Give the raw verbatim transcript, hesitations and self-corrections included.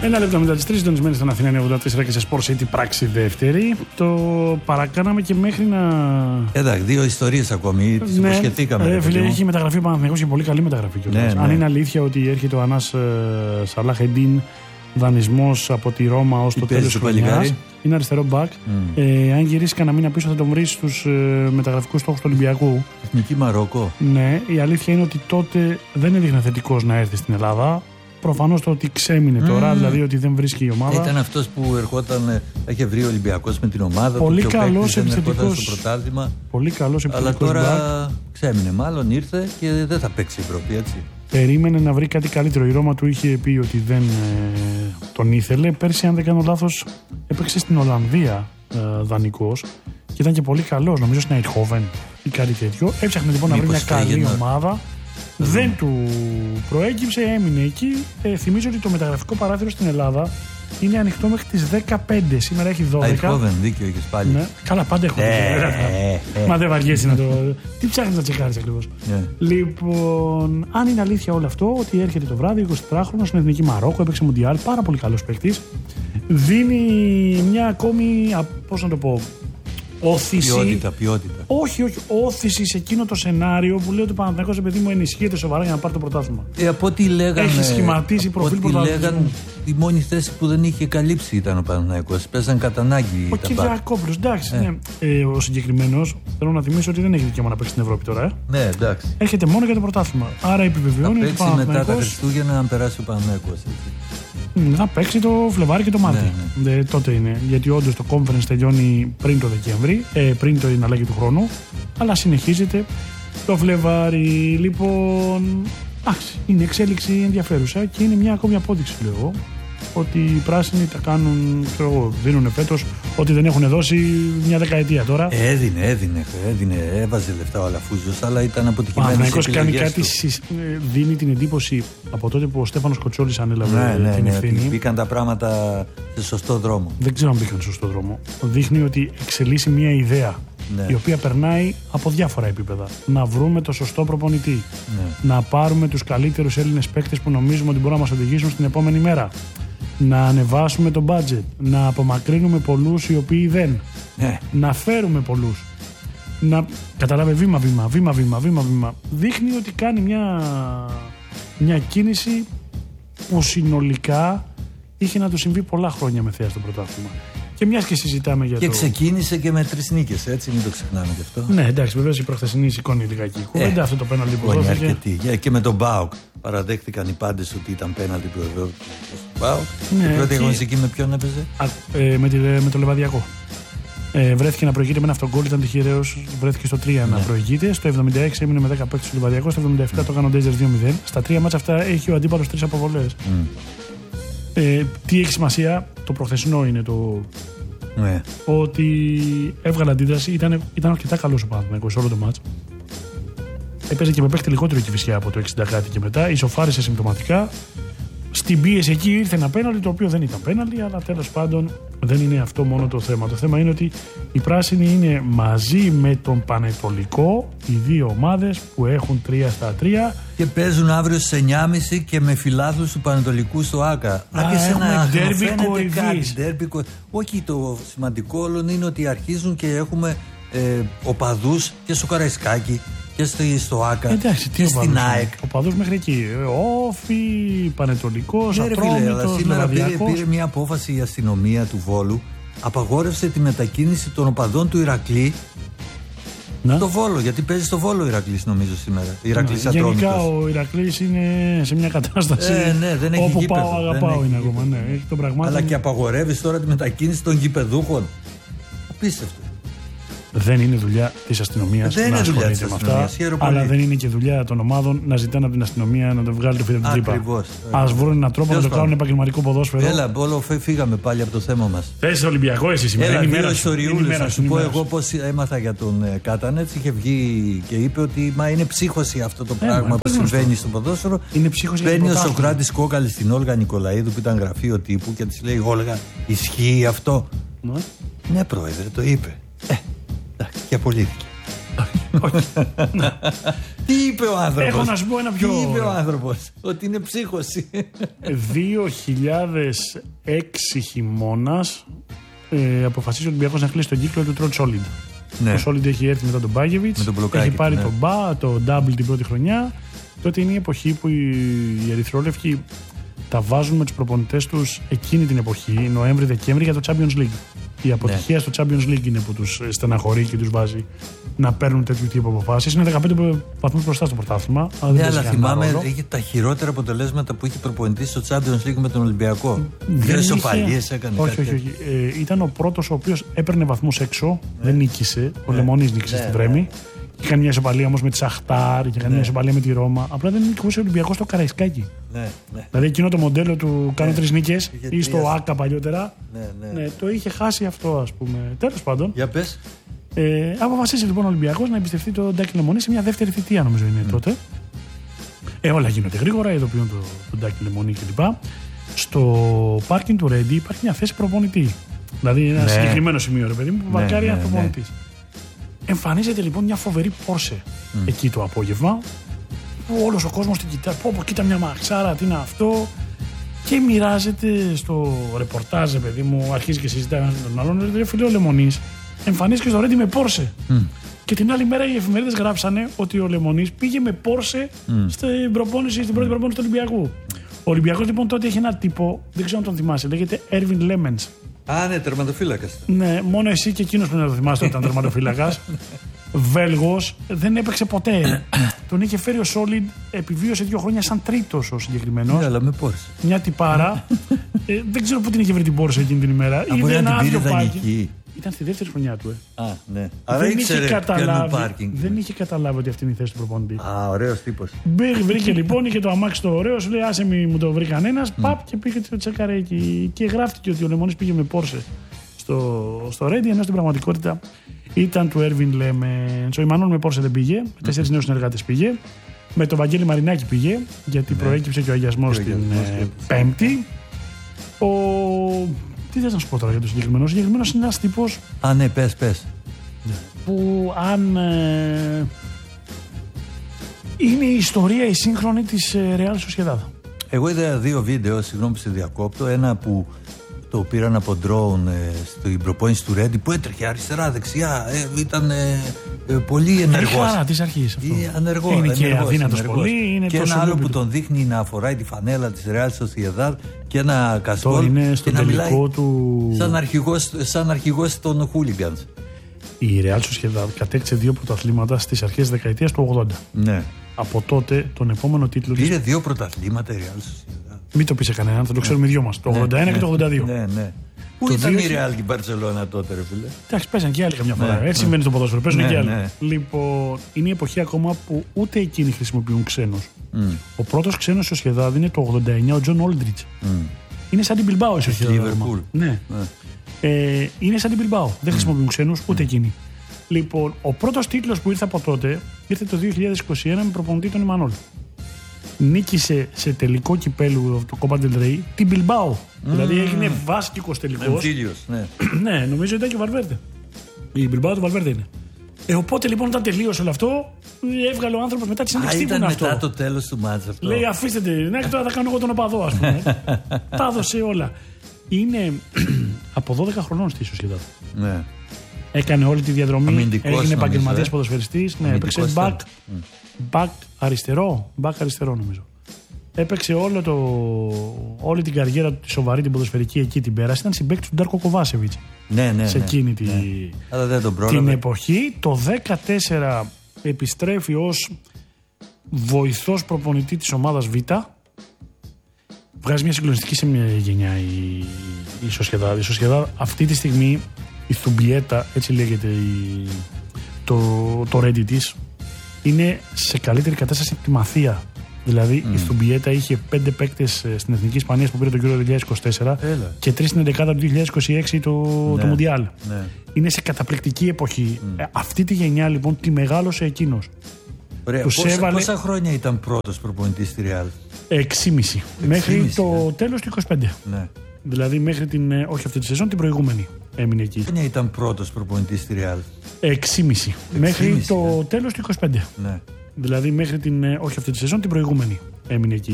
Ένα λεπτό μετά τις τρεις, συντονισμένοι στην Αθήνα ενενήντα τέσσερα και σε Sport City πράξη δεύτερη. Το παρακάναμε και μέχρι να. Εντάξει, δύο ιστορίες ακόμη. Τις ναι, υποσχεθήκαμε. Ε, φίλε, έχει μεταγραφεί ο Παναθηναϊκός και πολύ καλή μεταγραφή. Ναι, ναι. Αν είναι αλήθεια ότι έρχεται ο Ανάς ε, Σαλάχ-Εντίν δανεισμός από τη Ρώμα ως το τέλος της χρονιάς. Είναι αριστερό μπακ. Mm. Ε, αν γυρίσει κανένα μήνα πίσω θα τον βρει στους ε, μεταγραφικούς στόχους του Ολυμπιακού. Εθνική Μαρόκο. Ναι, η αλήθεια είναι ότι τότε δεν έδειχνε θετικός να έρθει στην Ελλάδα. Προφανώς το ότι ξέμεινε mm. τώρα, δηλαδή ότι δεν βρίσκει η ομάδα. Ήταν αυτός που ερχόταν, είχε βρει ο Ολυμπιακός με την ομάδα πολύ του. Πολύ καλός επιθετικός. Στο πρωτάθλημα. Πολύ καλός επιθετικός. Αλλά τώρα μπακ. ξέμεινε, μάλλον ήρθε και δεν θα παίξει η Ευρώπη, έτσι. Περίμενε να βρει κάτι καλύτερο. Η Ρώμα του είχε πει ότι δεν ε, τον ήθελε. Πέρσι, αν δεν κάνω λάθος, έπαιξε στην Ολλανδία ε, δανεικός και ήταν και πολύ καλός. Νομίζω στην Αιτχόβεν ή κάτι τέτοιο. Έψαχνε λοιπόν να βρει μια καλή να... ομάδα. Mm. Δεν του προέκυψε, έμεινε εκεί. Ε, θυμίζω ότι το μεταγραφικό παράθυρο στην Ελλάδα είναι ανοιχτό μέχρι τις δεκαπέντε. Σήμερα έχει δώδεκα. Αιτχόβεν, δίκιο έχεις πάλι. Ναι. Καλά, πάντα έχω δίκιο. Μα δεν βαριέσαι να το. Τι ψάχνεις να τσεκάρεις ακριβώς. Yeah. Λοιπόν, αν είναι αλήθεια όλο αυτό, ότι έρχεται το βράδυ, εικοσιτετράχρονος στην Εθνική Μαρόκο, έπαιξε Μουντιάλ, πάρα πολύ καλός παίκτης. Δίνει μια ακόμη, πώς να το πω, όθηση. Ποιότητα, ποιότητα. Όχι, όχι, όθηση σε εκείνο το σενάριο που λέει ότι ο Παναθηναϊκός, παιδί μου, ενισχύεται σοβαρά για να πάρει το πρωτάθλημα. Ε, από ό,τι λέγανε. Έχει σχηματίσει προφίλ πρωταθλητισμού. Λέγαν, η μόνη θέση που δεν είχε καλύψει ήταν ο Παναθηναϊκός. Παίζαν κατά ανάγκη. Ο Κυριακόπουλος, εντάξει. Ε. Ναι. Ε, ο συγκεκριμένος, θέλω να θυμίσω ότι δεν έχει δικαίωμα να παίξει στην Ευρώπη τώρα. Ε. Ναι, εντάξει. Έρχεται μόνο για το πρωτάθλημα. Άρα επιβεβαιώνει ότι. Θα παίξει μετά τα Χριστούγεννα να περάσει ο Παναθηναϊκός. Θα παίξει το Φλεβάρι και το Μάρτι. Ναι, ναι. Ε, τότε είναι. Γιατί όντως το conference τελειώνει πριν το Δεκέμβρη, ε, πριν το είναι αλλαγή του χρόνου. Αλλά συνεχίζεται το Φλεβάρι. Λοιπόν, άξι, είναι εξέλιξη ενδιαφέρουσα και είναι μια ακόμη απόδειξη, λέω εγώ, ότι οι πράσινοι τα κάνουν, ξέρω, δίνουν φέτος ότι δεν έχουν δώσει μια δεκαετία τώρα. Έδινε, έδινε, έδινε, έβαζε λεφτά ο Αλαφούζος, αλλά ήταν αποτυχημένος. Ο κάνει κάτι, δίνει την εντύπωση από τότε που ο Στέφανος Κοτσόλης ανέλαβε ναι, ναι, την ναι, ευθύνη. Ναι, μπήκαν τα πράγματα σε σωστό δρόμο. Δεν ξέρω αν μπήκαν σε σωστό δρόμο. Δείχνει ότι εξελίσσει μια ιδέα. Ναι. Η οποία περνάει από διάφορα επίπεδα. Να βρούμε το σωστό προπονητή. Ναι. Να πάρουμε τους καλύτερους Έλληνες παίκτες που νομίζουμε ότι μπορούν να μας οδηγήσουν στην επόμενη μέρα. Να ανεβάσουμε το budget. Να απομακρύνουμε πολλούς οι οποίοι δεν. Ναι. Να φέρουμε πολλούς. Να καταλάβει βήμα-βήμα, βήμα-βήμα, βήμα-βήμα. Δείχνει ότι κάνει μια, μια κίνηση που συνολικά είχε να του συμβεί πολλά χρόνια με θέα στο πρωτάθλημα. Και μιας και συζητάμε για και το. Και ξεκίνησε και με τρεις νίκες, έτσι, μην το ξεχνάμε κι αυτό. Ναι, εντάξει, βεβαίως η προχθεσινή σηκώνει λιγάκι η κουβέντα, ε, αυτό το πέναλτι που δόθηκε. Αρκετή. Και με τον Μπάουκ. Παραδέχτηκαν οι πάντες ότι ήταν πέναλτι που δόθηκε στον Μπάουκ. Ναι, η πρώτη αγωνιστική με ποιον έπαιζε? Α, ε, με, τη, με το Λεβαδιακό. Ε, βρέθηκε να προηγείται με ένα αυτογκόλ, ήταν τυχεραίος. Βρέθηκε στο τρία ναι. να προηγείται. Στο εβδομήντα έξι έμεινε με δέκα παίκτες του Λεβαδιακού. Στο εβδομήντα επτά mm. το έκανε ο Ντέιζερς δύο μηδέν. Στα τρία μάτσα αυτά έχει ο αντίπαλος τρεις αποβολές. Mm. Ε, τι έχει σημασία, το προχθεσινό είναι το. Ναι. Ότι έβγαλε αντίδραση, ήταν, ήταν αρκετά καλός ο Παναθηναϊκός σε όλο το μάτς. Έπαιζε και με παίχτη λιγότερο η Κηφισιά από το εξήντα κάτι και μετά. Ισοφάρισε συμπτωματικά. Στην πίεση εκεί ήρθε ένα πέναλτι, το οποίο δεν ήταν πέναλτι, αλλά τέλος πάντων δεν είναι αυτό μόνο το θέμα. Το θέμα είναι ότι οι πράσινοι είναι μαζί με τον Πανετολικό, οι δύο ομάδες που έχουν τρία στα τρία. Και παίζουν αύριο στις εννιά και μισή και με φιλάθλους του Πανετολικού στο ΆΚΑ. Α, και σε ένα ντέρμπι. Όχι, το σημαντικό όλων είναι ότι αρχίζουν και έχουμε ε, οπαδούς και στο Καραϊσκάκι και στο ΆΚΑ. Εντάξει, και στην ΑΕΚ. Οπαδούς μέχρι εκεί. Όφι, Πανετολικός, ναι, Ατρόμητος, σήμερα πήρε, πήρε μια απόφαση η αστυνομία του Βόλου. Απαγόρευσε τη μετακίνηση των οπαδών του Ηρακλή να. στο Βόλο. Γιατί παίζει στο Βόλο ο Ηρακλής, νομίζω, σήμερα. Ηρακλής Ατρόμητος. Γενικά ο Ηρακλής είναι σε μια κατάσταση. Ε, ναι, δεν έχει όπου γήπεδο. Πάω, αγαπάω είναι ακόμα. Ναι, έχει το πραγμάτων. Αλλά και απαγορεύει τώρα τη μετακίνηση των γηπεδούχων. Απίστευτο. Δεν είναι δουλειά της αστυνομίας να ασχολείται με αυτά, αλλά δεν είναι και δουλειά των ομάδων να ζητάνε από την αστυνομία να το βγάλει το φύλλο από την τρύπα. Ας βρουν έναν τρόπο να το κάνουν επαγγελματικό ποδόσφαιρο. Έλα, όλο φύγαμε πάλι από το θέμα μας. Θες Ολυμπιακό εσύ σήμερα? Έλα, δύο ιστοριούλες να σου πω εγώ πώς έμαθα για τον Κάτανετς. Είχε βγει και είπε ότι μα είναι ψύχωση αυτό το πράγμα που συμβαίνει στο ποδόσφαιρο. Παίρνει ο Σοκράτης Κόκαλης στην Όλγα Νικολαίδου που ήταν γραφείο τύπου και της λέει: Όλγα, ισχύει αυτό? Ναι, πρόεδρε, το είπε. Και απολύθηκε. Τι είπε ο άνθρωπος? Έχω να σου πω ένα πιο. Τι είπε ο άνθρωπος? Ότι είναι ψύχωση. δύο χιλιάδες έξι χειμώνας ε, αποφασίζει ο Ολυμπιακός να κλείσει τον κύκλο του Τροτ Solid. Ναι. Ο Solid έχει έρθει μετά τον Μπάγεβιτς, έχει πάρει ναι. τον Μπα, το Double την πρώτη χρονιά. Τότε είναι η εποχή που οι, οι Ερυθρόλευκοι τα βάζουν με τους προπονητές τους εκείνη την εποχή, Νοέμβρη-Δεκέμβρη, για το Champions League. Η αποτυχία ναι. στο Champions League είναι που τους στεναχωρεί και τους βάζει να παίρνουν τέτοιου τύπου αποφάσεις. Είναι δεκαπέντε βαθμούς μπροστά στο πρωτάθλημα. Ναι, αλλά θυμάμαι είχε τα χειρότερα αποτελέσματα που είχε προπονητή στο Champions League με τον Ολυμπιακό. Δύο ισοπαλίες έκανε. Όχι, όχι. όχι. Ε, ήταν ο πρώτος ο οποίος έπαιρνε βαθμούς έξω, ναι. δεν νίκησε. Ο ναι. Λεμονής νίκησε ναι, στη Βρέμη. Ναι. Είχε κάνει μια ισοπαλία όμως με τη Σαχτάρ, είχε κάνει ναι. μια ισοπαλία με τη Ρώμα. Απλά δεν νικούσε ο Ολυμπιακός στο Καραϊσκάκι. Ναι, ναι. Δηλαδή εκείνο το μοντέλο του κάνω ναι. τρεις νίκες ή στο Άκα παλιότερα. Ναι, ναι. Ναι, το είχε χάσει αυτό, ας πούμε. Τέλος πάντων. Για πες. Ε, αποφασίσει λοιπόν ο Ολυμπιακός να εμπιστευτεί τον Τάκη Λεμονή σε μια δεύτερη θητεία, νομίζω είναι mm. τότε. Ε, όλα γίνονται γρήγορα, ειδοποιούν τον το Τάκη Λεμονή κλπ. Στο πάρκινγκ του Ρέντι υπάρχει μια θέση προπονητή. Δηλαδή ένα ναι. συγκεκριμένο σημείο, ρε παιδί μου, που ναι, βαρκάρει ένα ναι, προπονητή. Ναι. Εμφανίζεται λοιπόν μια φοβερή Πόρσε mm. εκεί το απόγευμα, που όλος ο κόσμος την κοιτάει. Πω, πω, κοίτα μια μαξάρα, τι είναι αυτό. Και μοιράζεται στο ρεπορτάζ, παιδί μου, αρχίζει και συζητάει έναν τον άλλον. Ρε φίλε, ο Λεμονής εμφανίστηκε στο Ρέντι με Πόρσε. Mm. Και την άλλη μέρα οι εφημερίδες γράψανε ότι ο Λεμονής πήγε με Πόρσε mm. στην προπόνηση, στην πρώτη προπόνηση του Ολυμπιακού. Ο Ολυμπιακός λοιπόν τότε έχει ένα τύπο, δεν ξέρω αν τον θυμάσαι, λέγεται Έρβιν Λέμενς. Α, ναι, τερματοφύλακας. Ναι, μόνο εσύ και εκείνος που να το θυμάσαι ότι ήταν τερματοφύλακας. Βέλγος, δεν έπαιξε ποτέ. Τον είχε φέρει ο Solid, επιβίωσε δύο χρόνια σαν τρίτος ο συγκεκριμένος. Ναι, αλλά με Πόρσε. Μια τυπάρα. ε, δεν ξέρω πού την είχε βρει την Πόρσε εκείνη την ημέρα. Είδε ένα άδειο πάρκινγκ. Ήταν στη δεύτερη χρονιά του. Ε. Α, ναι. Άρα δεν είχε καταλάβει, δεν είχε καταλάβει ότι αυτή είναι η θέση του προπονητή. Α, ωραίος τύπος. Βρήκε λοιπόν, είχε το αμάξι το ωραίο, σου λέει άσε μη μου το βρει κανένας. Mm. Παπ και πήγε το τσεκάρε εκεί. Και γράφτηκε ότι ο Λεμονής πήγε με Πόρσε στο, στο Ρέντι, ενώ στην πραγματικότητα ήταν του Έρβιν Λέμενς. Ο Ιμανόλ με Πόρσε δεν πήγε, με τέσσερις νέους συνεργάτες πήγε. Με τον Βαγγέλη Μαρινάκη πήγε, γιατί ναι. προέκυψε και ο αγιασμός την ε, Πέμπτη. Ο... Τι θες να σου πω τώρα για το συγκεκριμένο? Ο συγκεκριμένος είναι ένας τύπος. Α, ναι, πες, πες. Που αν. Ε, είναι η ιστορία η σύγχρονη της ε, Real Sociedad. Εγώ είδα δύο βίντεο, συγγνώμη που σε διακόπτω. Ένα που το πήραν από ντρόουν ε, στην προπόνηση του Ρέντι που έτρεχε αριστερά-δεξιά. Ε, ήταν ε, ε, πολύ ενεργός. Είναι χαρά της αρχής αυτό. Ε, ανεργό, είναι ενεργός, και αδύνατος πολύ. Είναι και ένα άλλο που τον δείχνει να φοράει τη φανέλα της Real Sociedad και ένα κασκόλ είναι στο τελικό του... σαν αρχηγός, σαν αρχηγός των hooligans. Η Real Sociedad κατέκτησε δύο πρωταθλήματα στις αρχές της δεκαετίας του ογδόντα. Ναι. Από τότε τον επόμενο τίτλο. Πήρε δύο πρωταθλήματα η Real Sociedad. Μην το πει σε κανέναν, θα το ξέρουμε οι δυο μας. Το ογδόντα ένα ναι, και το ογδόντα δύο. Ναι, ναι. Πού ήταν η Real και η Barcelona τότε, ρε φίλε? Εντάξει, παίζαν και άλλοι καμιά φορά. Ναι, Έτσι ναι. συμβαίνει στο ποδόσφαιρο. Παίζουν ναι, και άλλοι. Ναι. Λοιπόν, είναι η εποχή ακόμα που ούτε εκείνοι χρησιμοποιούν ξένους. Mm. Ο πρώτος ξένος στο Sociedad είναι το ογδόντα εννιά, ο Τζον Όλντριτς. Mm. Είναι σαν την Bilbao η Sociedad. Ναι. ναι. Ε, είναι σαν την Bilbao. Δεν χρησιμοποιούν ξένους ούτε mm. εκείνοι. Λοιπόν, ο πρώτος τίτλος που ήρθε από τότε ήρθε το δύο χιλιάδες είκοσι ένα με προπονητή τον Ιμανόλ. Νίκησε σε τελικό κυπέλου του Copa del Rey την Bilbao. Mm. Δηλαδή έγινε βάσκικος τελικός. Εμφύλιος, ναι. Ναι, νομίζω ήταν και ο Βαλβέρντε. Η Bilbao του Βαλβέρντε είναι. Ε, οπότε λοιπόν όταν τελείωσε όλο αυτό, έβγαλε ο άνθρωπος μετά τη συνέντευξη τύπου. Ήταν αυτό. μετά το τέλος του μάτσα αυτό. Λέει αφήστε τη, ναι, και τώρα θα κάνω εγώ τον οπαδό, ας πούμε. Τα έδωσε όλα. Είναι από δώδεκα χρονών στη Sociedad. Ναι. Έκανε όλη τη διαδρομή. Αμυντικός, έγινε επαγγελματίας ποδοσφαιριστής. Ναι, έπαιξε back, back αριστερό. Back αριστερό νομίζω. Έπαιξε όλο το, όλη την καριέρα του τη σοβαρή την ποδοσφαιρική εκεί την πέρασε. Ήταν συμπαίκτης του Ντάρκο Κοβάσεβιτς. Ναι, ναι, σε εκείνη ναι, ναι. Τη, την εποχή. Το δεκατέσσερα επιστρέφει ως βοηθός προπονητή της ομάδας Β. Βγάζει μια συγκλονιστική σε μια γενιά η, η Sociedad. Η Sociedad αυτή τη στιγμή, η Θουμπιέτα, έτσι λέγεται η, το, το Reddit της, είναι σε καλύτερη κατάσταση από τη Μαθία. Δηλαδή mm. η Θουμπιέτα είχε πέντε παίκτες στην Εθνική Ισπανία που πήρε τον Euro δύο χιλιάδες είκοσι τέσσερα. Έλα. Και τρεις στην εντεκάδα του δύο χιλιάδες είκοσι έξι το, ναι. το Μουντιάλ. Ναι. Είναι σε καταπληκτική εποχή. Mm. Ε, αυτή τη γενιά λοιπόν τη μεγάλωσε εκείνος. Πόσα, έβαλε... πόσα χρόνια ήταν πρώτος προπονητής στη Real? Εξήμιση. Μέχρι το ναι. τέλος του είκοσι πέντε. Ναι. Δηλαδή μέχρι την, όχι αυτή τη σεζόν, την προηγούμενη έμεινε εκεί. Ποια ήταν πρώτος προπονητής στη Real? έξι κόμμα πέντε μέχρι το ε. τέλος του είκοσι πέντε. Ναι. Δηλαδή μέχρι την, όχι αυτή τη σεζόν, την προηγούμενη έμεινε εκεί.